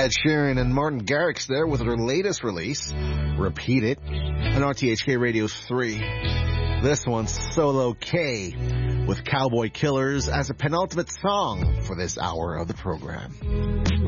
Ed Sheeran and Martin Garrix there with their latest release, Repeat It, on RTHK Radio's 3. This one's Solo K with Cowboy Killers as a penultimate song for this hour of the program.